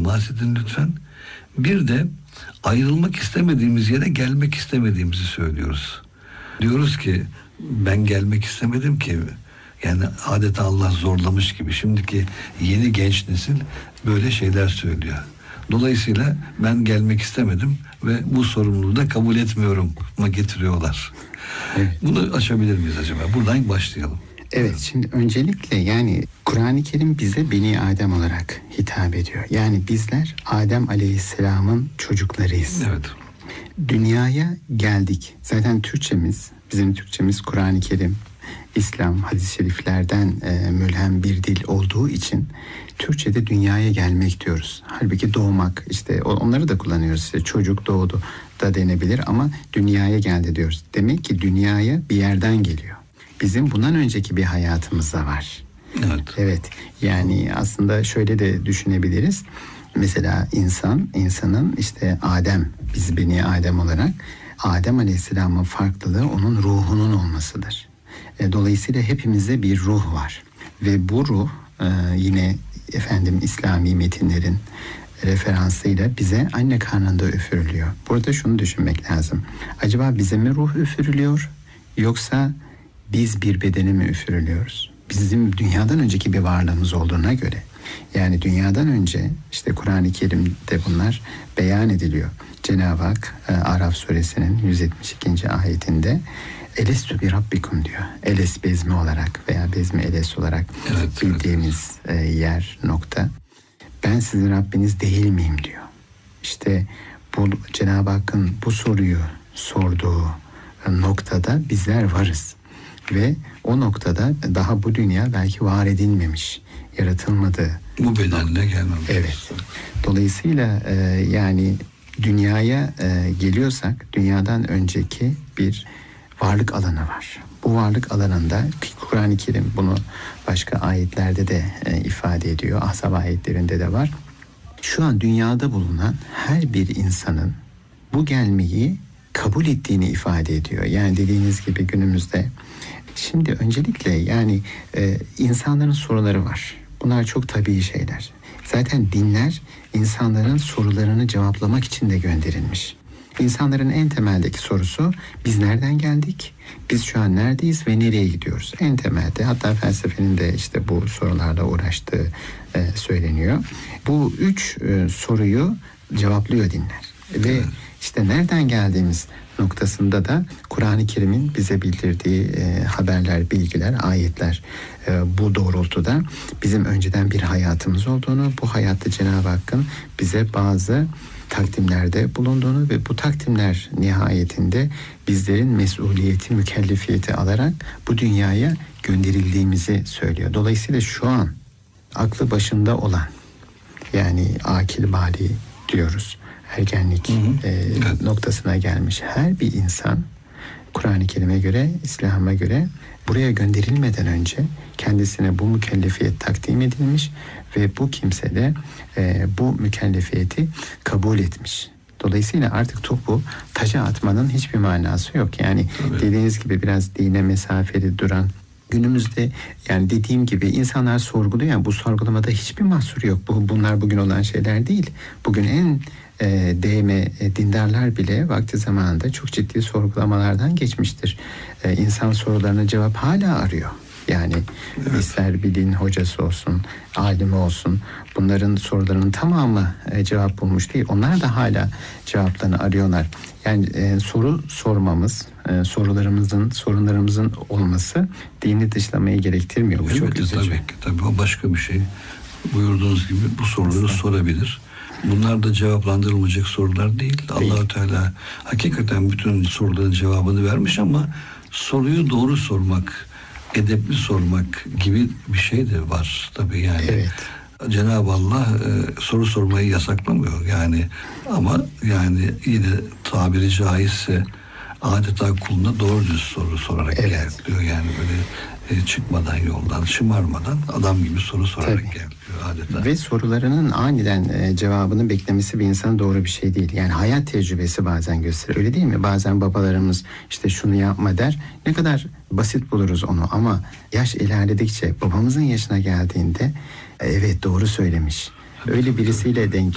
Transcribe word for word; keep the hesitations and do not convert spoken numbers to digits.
temas edin lütfen. Bir de ayrılmak istemediğimiz yere gelmek istemediğimizi söylüyoruz. Diyoruz ki ben gelmek istemedim ki. Yani adeta Allah zorlamış gibi. Şimdiki yeni genç nesil böyle şeyler söylüyor. Dolayısıyla ben gelmek istemedim ve bu sorumluluğu da kabul etmiyorum ma getiriyorlar. Evet. Bunu açabilir miyiz acaba? Buradan başlayalım. Evet, şimdi öncelikle yani Kur'an-ı Kerim bize Beni Adem olarak hitap ediyor. Yani bizler Adem Aleyhisselam'ın çocuklarıyız. Evet. Dünyaya geldik. Zaten Türkçemiz, bizim Türkçemiz Kur'an-ı Kerim, İslam, hadis-i şeriflerden e, mülhem bir dil olduğu için Türkçe'de dünyaya gelmek diyoruz. Halbuki doğmak, işte onları da kullanıyoruz. İşte çocuk doğdu da denebilir ama dünyaya geldi diyoruz. Demek ki dünyaya bir yerden geliyor. Bizim bundan önceki bir hayatımız da var. Evet. Evet. Yani aslında şöyle de düşünebiliriz. Mesela insan, insanın işte Adem, biz Beni Adem olarak Adem Aleyhisselam'ın farklılığı onun ruhunun olmasıdır. E, dolayısıyla hepimizde bir ruh var. Ve bu ruh e, yine efendim İslami metinlerin referansıyla bize anne karnında üfürülüyor. Burada şunu düşünmek lazım. Acaba bize mi ruh üfürülüyor yoksa biz bir bedene mi üfürülüyoruz? Bizim dünyadan önceki bir varlığımız olduğuna göre. Yani dünyadan önce işte Kur'an-ı Kerim'de bunlar beyan ediliyor. Cenab-ı Hak Araf suresinin yüz yetmiş ikinci ayetinde Elestü bi Rabbikum diyor. Eles bezmi olarak veya bezmi eles olarak evet, bildiğimiz evet. yer nokta. Ben sizin Rabbiniz değil miyim diyor. İşte bu Cenab-ı Hakk'ın bu soruyu sorduğu noktada bizler varız. Ve o noktada daha bu dünya belki var edilmemiş, yaratılmadı. Bu bedenle gelmemiş. Evet. Dolayısıyla e, yani dünyaya e, geliyorsak dünyadan önceki bir varlık alanı var. Bu varlık alanında Kur'an-ı Kerim bunu başka ayetlerde de e, ifade ediyor. Ahzab ayetlerinde de var. Şu an dünyada bulunan her bir insanın bu gelmeyi kabul ettiğini ifade ediyor. Yani dediğiniz gibi günümüzde. Şimdi öncelikle yani e, insanların soruları var. Bunlar çok tabii şeyler. Zaten dinler insanların sorularını cevaplamak için de gönderilmiş. İnsanların en temeldeki sorusu biz nereden geldik? Biz şu an neredeyiz ve nereye gidiyoruz? En temelde hatta felsefenin de işte bu sorularla uğraştığı e, söyleniyor. Bu üç e, soruyu cevaplıyor dinler. Ve işte nereden geldiğimiz noktasında da Kur'an-ı Kerim'in bize bildirdiği e, haberler, bilgiler, ayetler e, bu doğrultuda bizim önceden bir hayatımız olduğunu, bu hayatta Cenab-ı Hakk'ın bize bazı takdimlerde bulunduğunu ve bu takdimler nihayetinde bizlerin mesuliyeti, mükellefiyeti alarak bu dünyaya gönderildiğimizi söylüyor. Dolayısıyla şu an aklı başında olan, yani akil bali diyoruz, ergenlik hı hı. E, noktasına gelmiş her bir insan Kur'an-ı Kerim'e göre, İslam'a göre buraya gönderilmeden önce kendisine bu mükellefiyet takdim edilmiş ve bu kimse de e, bu mükellefiyeti kabul etmiş. Dolayısıyla artık topu taca atmanın hiçbir manası yok. Yani tabii. Dediğiniz gibi biraz dine mesafeli duran, günümüzde yani dediğim gibi insanlar sorguluyor. Yani bu sorgulamada hiçbir mahsur yok. Bu, bunlar bugün olan şeyler değil. Bugün en e, değme e, dindarlar bile vakti zamanında çok ciddi sorgulamalardan geçmiştir. E, insan sorularına cevap hala arıyor. Yani evet. ister bilin hocası olsun, alimi olsun, bunların sorularının tamamı e, cevap bulmuş değil. Onlar da hala cevaplarını arıyorlar. Yani e, soru sormamız, e, sorularımızın, sorunlarımızın olması dini dışlamayı gerektirmiyor. Bu evet, çok üzücü. Tabii ki, tabii o başka bir şey. Buyurduğunuz gibi bu soruları Aslında. sorabilir. Bunlar da cevaplandırılmayacak sorular değil. değil. Allah-u Teala hakikaten bütün soruların cevabını vermiş ama soruyu doğru sormak, edepli sormak gibi bir şey de var tabii yani. Evet. Cenab-ı Allah e, soru sormayı yasaklamıyor yani, ama yani yine tabiri caizse adeta kuluna doğru düz soru sorarak evet. gel diyor. Yani böyle e, çıkmadan yoldan, şımarmadan adam gibi soru sorarak Tabii. gel diyor adeta. Ve sorularının aniden e, cevabını beklemesi bir insan doğru bir şey değil. Yani hayat tecrübesi bazen gösterir. Öyle değil mi? Bazen babalarımız işte şunu yapma der. Ne kadar basit buluruz onu ama yaş ilerledikçe babamızın yaşına geldiğinde evet doğru söylemiş. Öyle birisiyle denk